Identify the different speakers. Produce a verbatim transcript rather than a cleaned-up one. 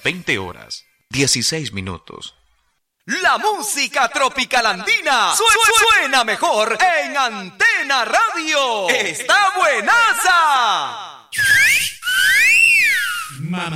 Speaker 1: veinte horas, dieciséis minutos.
Speaker 2: La música tropical andina su- suena mejor en Antena Radio. ¡Está buenaza!